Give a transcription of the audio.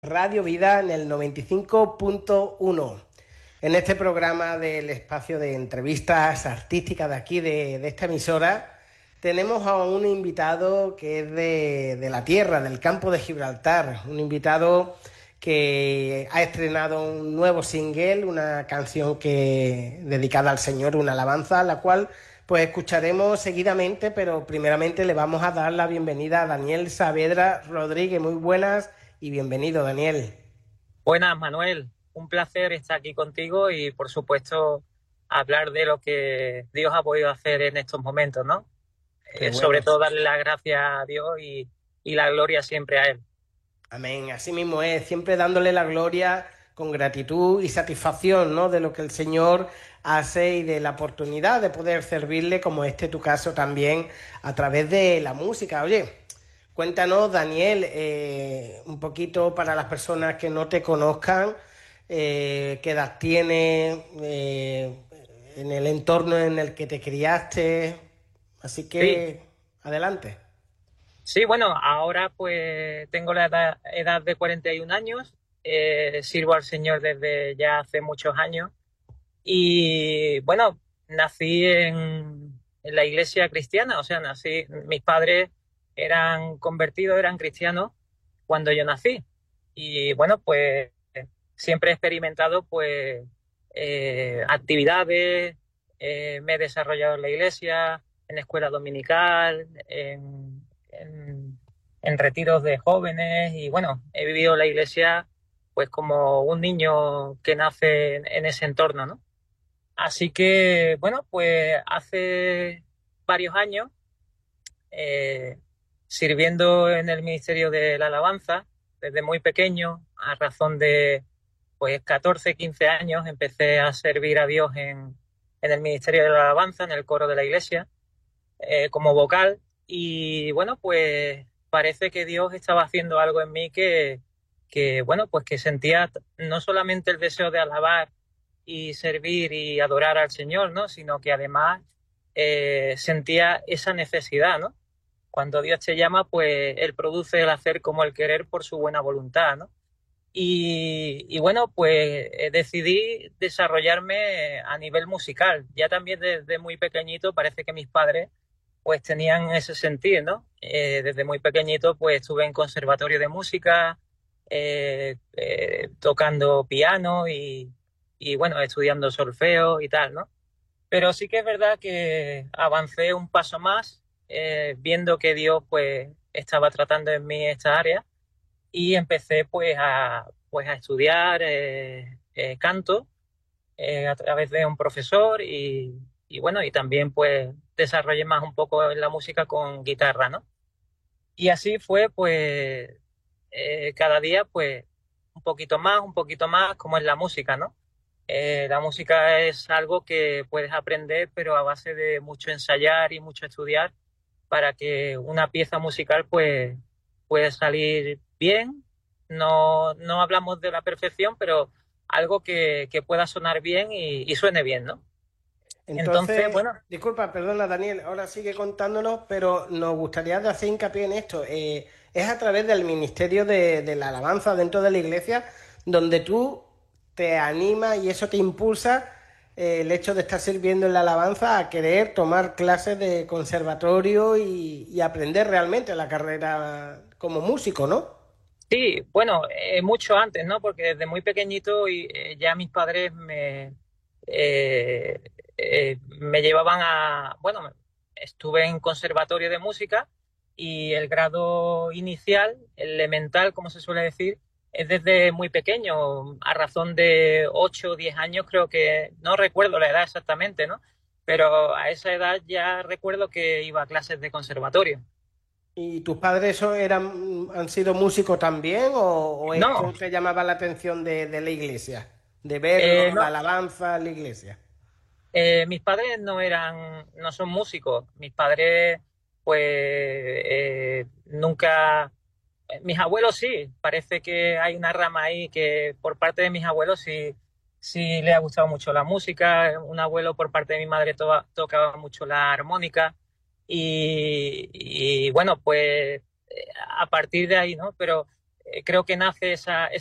Radio Vida en el 95.1. En este programa del espacio de entrevistas artísticas de aquí, de esta emisora, tenemos a un invitado que es de la tierra, del campo de Gibraltar. Un invitado que ha estrenado un nuevo single, una canción dedicada al Señor, una alabanza, la cual pues escucharemos seguidamente, pero primeramente le vamos a dar la bienvenida a Daniel Saavedra Rodríguez. Muy buenas y bienvenido, Daniel. Buenas, Manuel. Un placer estar aquí contigo y, por supuesto, hablar de lo que Dios ha podido hacer en estos momentos, ¿no? Qué Sobre bueno. todo darle las gracias a Dios y la gloria siempre a Él. Amén. Así mismo es, siempre dándole la gloria con gratitud y satisfacción, ¿no? De lo que el Señor hace y de la oportunidad de poder servirle, como tu caso también, a través de la música. Oye, cuéntanos, Daniel, un poquito para las personas que no te conozcan, qué edad tienes, en el entorno en el que te criaste. Así Sí, que, adelante. sí, bueno, ahora pues tengo la edad de 41 años, sirvo al Señor desde ya hace muchos años y, bueno, nací en la iglesia cristiana, o sea, mis padres eran convertidos, eran cristianos cuando yo nací. Y bueno, pues siempre he experimentado pues actividades, me he desarrollado en la iglesia, en escuela dominical, en retiros de jóvenes y bueno, he vivido la iglesia pues como un niño que nace en ese entorno, ¿no? Así que bueno, pues hace varios años eh, sirviendo en el Ministerio de la Alabanza desde muy pequeño, a razón de pues 14 15 años, empecé a servir a Dios en el Ministerio de la Alabanza, en el coro de la iglesia, como vocal. Y bueno, pues parece que Dios estaba haciendo algo en mí bueno, pues que sentía no solamente el deseo de alabar y servir y adorar al Señor, ¿no? Sino que además sentía esa necesidad, ¿no? Cuando Dios te llama, pues Él produce el hacer como el querer por su buena voluntad, ¿no? Y bueno, pues decidí desarrollarme a nivel musical. Ya también desde muy pequeñito parece que mis padres pues tenían ese sentido, ¿no? Desde muy pequeñito pues estuve en conservatorio de música, tocando piano y bueno, estudiando solfeo y tal, ¿no? Pero sí que es verdad que avancé un paso más, viendo que Dios pues estaba tratando en mí esta área y empecé pues a estudiar canto a través de un profesor y bueno, y también pues desarrollé más un poco en la música con guitarra, ¿no? Y así fue pues cada día pues un poquito más, como es la música, ¿no? La música es algo que puedes aprender, pero a base de mucho ensayar y mucho estudiar para que una pieza musical pues pueda salir bien. No hablamos de la perfección, pero algo que pueda sonar bien y suene bien, ¿no? Entonces, Entonces, bueno, disculpa, perdona Daniel, ahora sigue contándonos, pero nos gustaría de hacer hincapié en esto. Es a través del Ministerio de la Alabanza dentro de la iglesia donde tú te animas y eso te impulsa, el hecho de estar sirviendo en la alabanza a querer tomar clases de conservatorio y aprender realmente la carrera como músico, ¿no? sí, bueno, mucho antes, ¿no? Porque desde muy pequeñito ya mis padres eh, me llevaban bueno, estuve en conservatorio de música y el grado inicial, el elemental, como se suele decir, es desde muy pequeño, a razón de 8 o 10 años, creo que, no recuerdo la edad exactamente, ¿no? Pero a esa edad ya recuerdo que iba a clases de conservatorio. ¿Y tus padres han sido músicos también o esto No, te llamaba la atención de la iglesia? De verlo, la no. alabanza en la iglesia. Mis padres no son músicos. Mis padres, pues, nunca. Mis abuelos sí. Parece que hay una rama ahí que por parte de mis abuelos sí le ha gustado mucho la música. Un abuelo por parte de mi madre tocaba mucho la armónica. Y bueno, pues a partir de ahí, ¿no? Pero creo que nace